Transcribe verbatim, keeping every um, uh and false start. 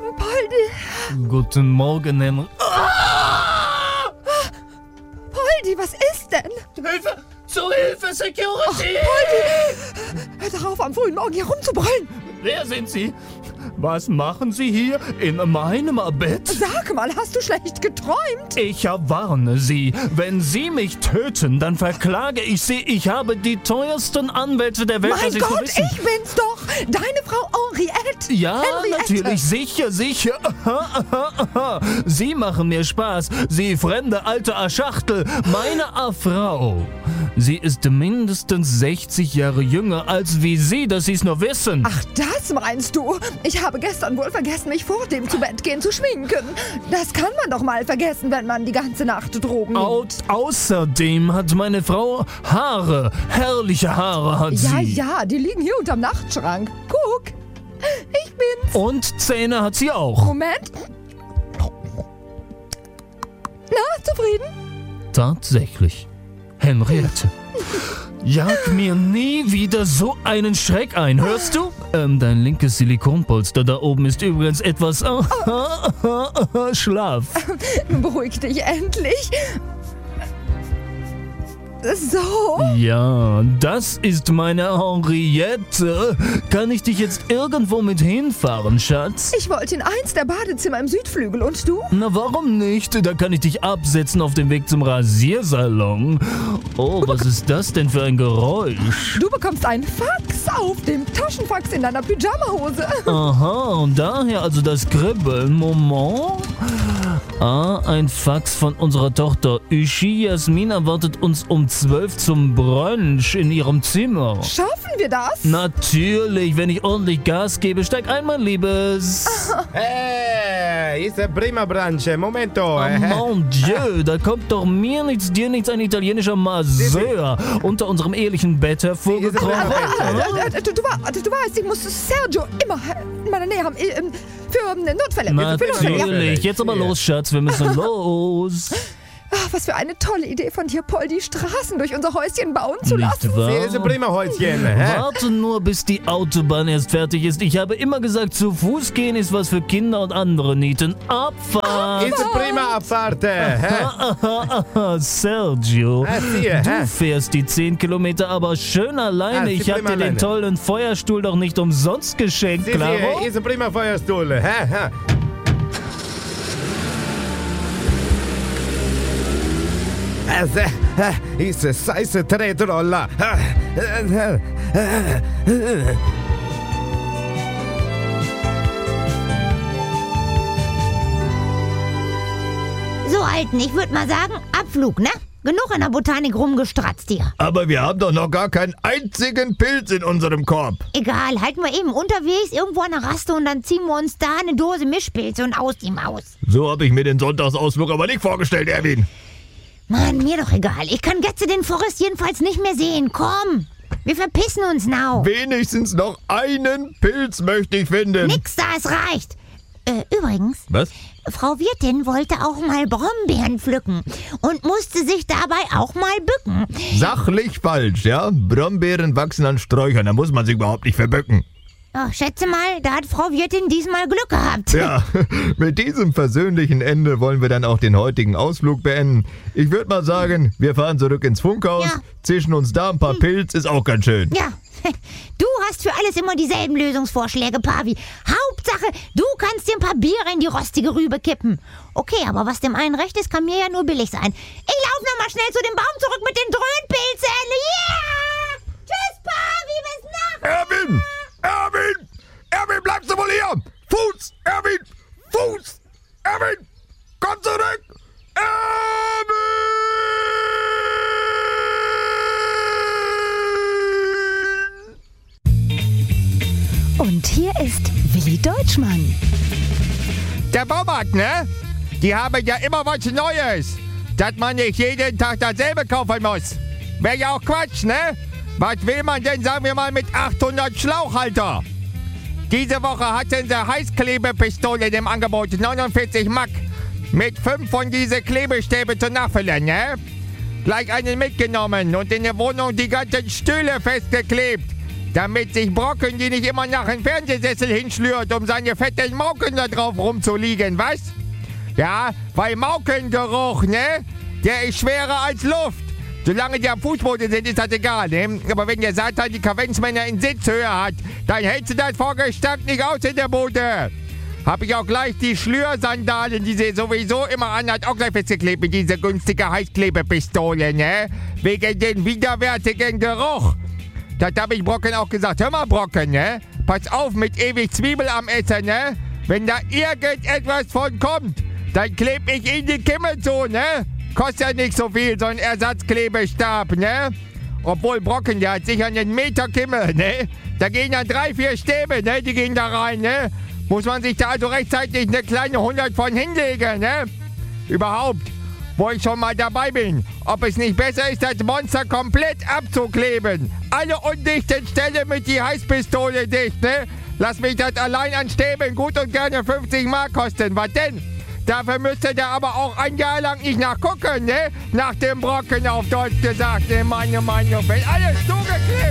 Morgen, Poldi. Guten Morgen, Henry. Poldi, was ist denn? Hilfe! Zu Hilfe, Security! Poldi! Hör doch auf, am frühen Morgen hier rumzubrüllen. Wer sind Sie? Was machen Sie hier in meinem Bett? Sag mal, hast du schlecht geträumt? Ich warne Sie, wenn Sie mich töten, dann verklage ich Sie. Ich habe die teuersten Anwälte der Welt. Mein das Gott, wissen. ich bin's doch! Deine Frau Henriette! Ja, Henriette. natürlich, sicher, sicher. Sie machen mir Spaß, Sie fremde alte Schachtel. Meine Frau, sie ist mindestens sechzig Jahre jünger als wie Sie, dass Sie es nur wissen. Ach, das meinst du? Ich habe gestern wohl vergessen, mich vor dem Zubettgehen zu schminken. Das kann man doch mal vergessen, wenn man die ganze Nacht Drogen Au nimmt. außerdem hat meine Frau Haare, herrliche Haare hat Ja, sie. ja, die liegen hier unterm Nachtschrank. Guck, ich bin's. Und Zähne hat sie auch. Moment. Na, zufrieden? Tatsächlich. Henriette. Jag mir nie wieder so einen Schreck ein, hörst du? Ähm, dein linkes Silikonpolster da oben ist übrigens etwas schlaff. Beruhig dich endlich. So? Ja, das ist meine Henriette. Kann ich dich jetzt irgendwo mit hinfahren, Schatz? Ich wollte in eins der Badezimmer im Südflügel und du? Na, warum nicht? Da kann ich dich absetzen auf dem Weg zum Rasiersalon. Oh, was ist das denn für ein Geräusch? Du bekommst einen Fax auf dem Taschenfax in deiner Pyjamahose. Aha, und daher also das Kribbeln. Moment. Ah, ein Fax von unserer Tochter. Uschi Jasmin erwartet uns um zwölf zum Brunch in ihrem Zimmer. Schaffen wir das? Natürlich, wenn ich ordentlich Gas gebe. Steig ein, mein Liebes. Hey, ist ein prima Brunch. Momento. Oh, mon Dieu, da kommt doch mir nichts, dir nichts, ein italienischer Masseur unter unserem ehelichen Bett hervorgekrochen. Äh, äh, du, du, du weißt, ich muss Sergio immer in meiner Nähe haben. äh, Für äh, Notfälle. Für Notfälle. Ja. Natürlich, jetzt aber los, Schatz, wir müssen los. Ach, was für eine tolle Idee von dir, Paul, die Straßen durch unser Häuschen bauen zu lassen. Nicht wahr? Sie ist ein prima Häuschen. hä? Warte nur, bis die Autobahn erst fertig ist. Ich habe immer gesagt, zu Fuß gehen ist was für Kinder und andere Nieten. Abfahrt! Ist ein prima Abfahrt. hä? Sergio, Ah, siehe, du hä? fährst die zehn Kilometer aber schön alleine. Ah, sie ich habe prima dir den alleine. tollen Feuerstuhl doch nicht umsonst geschenkt, Sie, Claro. sie, ist ein prima Feuerstuhl. hä? hä? Also, äh, ist es scheiße Tretroller. So, Alten, ich würde mal sagen, Abflug, ne? Genug in der Botanik rumgestratzt hier. Aber wir haben doch noch gar keinen einzigen Pilz in unserem Korb. Egal, halten wir eben unterwegs irgendwo an der Raste und dann ziehen wir uns da eine Dose Mischpilze und aus die Maus. So habe ich mir den Sonntagsausflug aber nicht vorgestellt, Erwin. Mann, mir doch egal. Ich kann Getze den Forest jedenfalls nicht mehr sehen. Komm, wir verpissen uns now. Wenigstens noch einen Pilz möchte ich finden. Nix da, es reicht. Äh, übrigens, Was? Frau Wirtin wollte auch mal Brombeeren pflücken und musste sich dabei auch mal bücken. Sachlich falsch, ja? Brombeeren wachsen an Sträuchern, da muss man sich überhaupt nicht verbücken. Oh, schätze mal, da hat Frau Wirtin diesmal Glück gehabt. Ja, mit diesem versöhnlichen Ende wollen wir dann auch den heutigen Ausflug beenden. Ich würde mal sagen, wir fahren zurück ins Funkhaus, Ja. zischen uns da ein paar Pilz, ist auch ganz schön. Ja, du hast für alles immer dieselben Lösungsvorschläge, Pavi. Hauptsache, du kannst dir ein paar Biere in die rostige Rübe kippen. Okay, aber was dem einen recht ist, kann mir ja nur billig sein. Ich lauf noch mal schnell zu dem Baum zurück mit den Dröhnpilzen. Yeah! Tschüss, Pavi, bis nachher. Erwin! Erwin! Erwin, bleibst du wohl hier? Fuß! Erwin! Fuß! Erwin! Komm zurück! Erwin! Und hier ist Willi Deutschmann. Der Baumarkt, ne? Die haben ja immer was Neues. Dass man nicht jeden Tag dasselbe kaufen muss. Wäre ja auch Quatsch, ne? Was will man denn, sagen wir mal, mit achthundert Schlauchhalter? Diese Woche hatten sie Heißklebepistolen im Angebot, neunundvierzig Mark. Mit fünf von diesen Klebestäbe zu Nachfüllen, ne? Gleich einen mitgenommen und in der Wohnung die ganzen Stühle festgeklebt. damit sich Brocken die nicht immer nach dem Fernsehsessel hinschlürt, um seine fetten Mauken da drauf rumzuliegen, was? Ja, weil Maukengeruch, ne? Der ist schwerer als Luft. Solange die am Fußboden sind, ist das egal, ne? Aber wenn der Satan die Kavenzmänner in Sitzhöhe hat, dann hältst du das vor Gestank nicht aus in der Bude. Hab ich auch gleich die Schlürsandalen, die sie sowieso immer anhat, auch gleich festgeklebt mit dieser günstigen Heißklebepistole, ne? Wegen den widerwärtigen Geruch. Das hab ich Brocken auch gesagt. Hör mal, Brocken, ne? Pass auf mit ewig Zwiebel am Essen, ne? Wenn da irgendetwas von kommt, dann kleb ich in die Kimmel zu, ne? Kostet ja nicht so viel, so ein Ersatzklebestab, ne? Obwohl Brocken, der hat sicher einen Meter Kimmel, ne? Da gehen dann drei, vier Stäbe, ne? Die gehen da rein, ne? Muss man sich da also rechtzeitig eine kleine hundert von hinlegen, ne? Überhaupt, wo ich schon mal dabei bin, ob es nicht besser ist, das Monster komplett abzukleben. Alle undichten Stellen mit die Heißpistole dicht, ne? Lass mich das allein an Stäben gut und gerne fünfzig Mark kosten. Was denn? Dafür müsste der aber auch ein Jahr lang nicht nachgucken, ne? Nach dem Brocken auf Deutsch gesagt, ne? Meine Meinung, wenn alles zugeklebt